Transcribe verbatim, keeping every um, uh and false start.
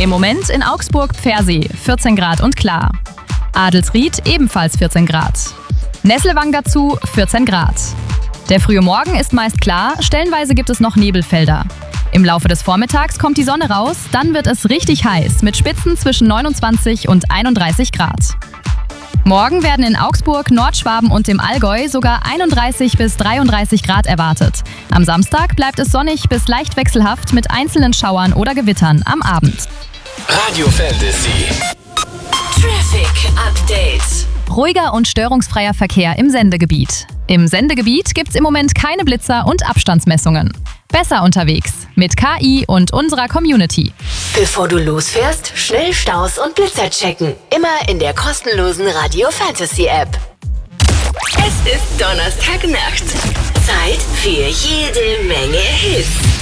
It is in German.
Im Moment in Augsburg-Pfersee vierzehn Grad und klar. Adelsried ebenfalls vierzehn Grad. Nesselwang dazu vierzehn Grad. Der frühe Morgen ist meist klar, stellenweise gibt es noch Nebelfelder. Im Laufe des Vormittags kommt die Sonne raus, dann wird es richtig heiß mit Spitzen zwischen neunundzwanzig und einunddreißig Grad. Morgen werden in Augsburg, Nordschwaben und im Allgäu sogar einunddreißig bis dreiunddreißig Grad erwartet. Am Samstag bleibt es sonnig bis leicht wechselhaft mit einzelnen Schauern oder Gewittern am Abend. Radio Fantasy Traffic Update. Ruhiger und störungsfreier Verkehr im Sendegebiet. Im Sendegebiet gibt's im Moment keine Blitzer und Abstandsmessungen. Besser unterwegs mit K I und unserer Community. Bevor du losfährst, schnell Staus und Blitzer checken. Immer in der kostenlosen Radio Fantasy App. Es ist Donnerstagnacht. Zeit für jede Menge Hits.